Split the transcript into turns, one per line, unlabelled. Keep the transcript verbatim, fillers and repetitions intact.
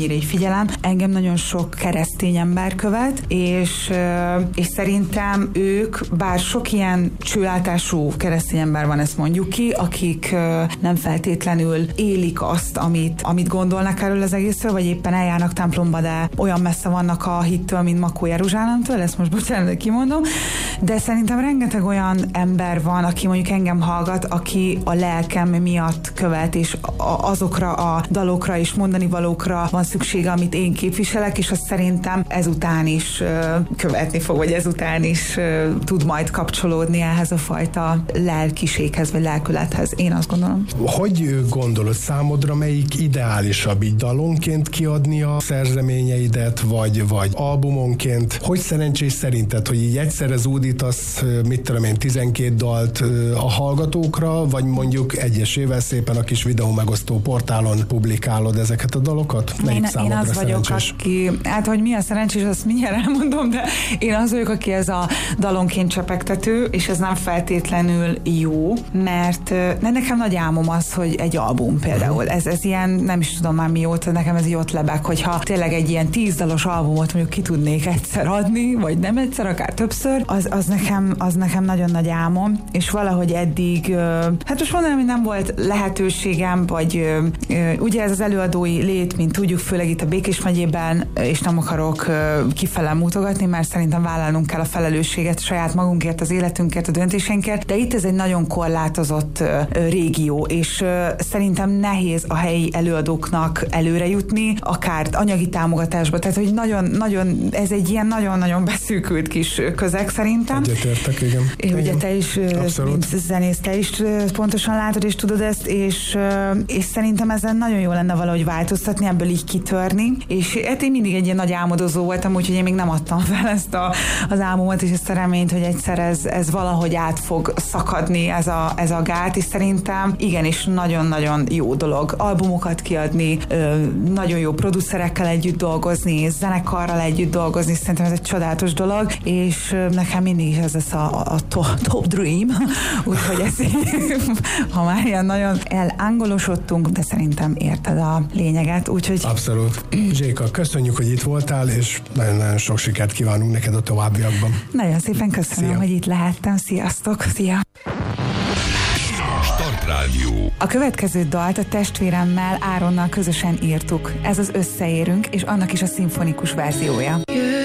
valamennyire így figyelem, engem nagyon sok keresztény ember követ, és, és szerintem ők, bár sok ilyen csőlátású keresztény ember van, ezt mondjuk ki, akik nem feltétlenül élik azt, amit, amit gondolnak erről az egészről, vagy éppen eljárnak templomba, de olyan messze vannak a hittől, mint Makó Jeruzsálemtől, ezt most bocsánat, de kimondom, de szerintem rengeteg olyan ember van, aki mondjuk engem hallgat, aki a lelkem miatt követ, és azokra a dalokra és mondani valókra van szüksége, amit én képviselek, és azt szerintem ezután is követni fog, vagy ezután is tud majd kapcsolódni ehhez a fajta lelkiséghez, vagy lelkülethez. Én azt gondolom.
Hogy gondolod számodra, melyik ideálisabb így dalonként kiadni a szerzeményeidet, vagy, vagy albumonként? Hogy szerencsés szerinted, hogy így egyszerre zúdítasz, mit tudom én, tizenkét dalt a hallgatókra, vagy mondjuk egyesével szépen a kis videó megosztó portálon publikálod ezeket a dalokat? Melyik
én,
számodra
én az vagyok,
szerencsés?
aki, hát hogy mi a szerencsés, azt mindjárt elmondom, de én az vagyok, aki ez a dalonként csepegtető, és ez nem feltétlenül jó, mert ne, nekem nagy álmom az, hogy egy album például. Ez, ez ilyen, nem is tudom már mióta, nekem ez így ott lebeg, hogyha tényleg egy ilyen tíz dalos albumot mondjuk ki tudnék egyszer adni, vagy nem egyszer, akár többször, az, az, nekem, az nekem nagyon nagy álmom, és valahogy eddig, hát most mondanám, hogy nem volt lehetőségem, vagy ugye ez az előadói lét, mint tudjuk, főleg itt a Békés megyében, és nem akarok kifele mutogatni, mert szerintem vállalnunk kell a felelősséget saját magunkért, az életünkért, a döntéseinkért, de itt ez egy nagyon korlátozott régió, és szerintem nehéz a helyi előadóknak előre jutni, akár anyagi támogatásba, tehát hogy nagyon, nagyon, ez egy ilyen nagyon-nagyon beszűkült kis közeg szerintem.
Egyetértek, igen.
És ugye te is,
abszolút,
mint zenész, te is pontosan látod és tudod ezt, és, és szerintem ezen nagyon jó lenne valahogy változtatni, ebből így kitörni, és hát én mindig egy ilyen nagy álmodozó voltam, úgyhogy én még nem adtam fel ezt a, az álmomat és ezt a reményt, hogy egyszer ez, ez valahogy át fog szakadni ez a, ez a gát, és szerintem igenis nagyon-nagyon jó dolog albumokat kiadni, nagyon jó producerekkel együtt dolgozni, zenekarral együtt dolgozni, szerintem ez egy csodálatos dolog, és nekem mindig is ez lesz a, a top, top dream, úgyhogy ez ha már ilyen nagyon elangolosodtunk, de szerintem érted a lényeget, úgyhogy...
Abszolút. Zséka, köszönjük, hogy itt voltál, és nagyon-nagyon sok sikert kívánunk neked a továbbiakban.
Nagyon szépen köszönöm,
Szia.
hogy itt lehettem. Sziasztok! Szia!
Startrádió.
A következő dalt a testvéremmel, Áronnal közösen írtuk. Ez az Összeérünk, és annak is a szimfonikus verziója.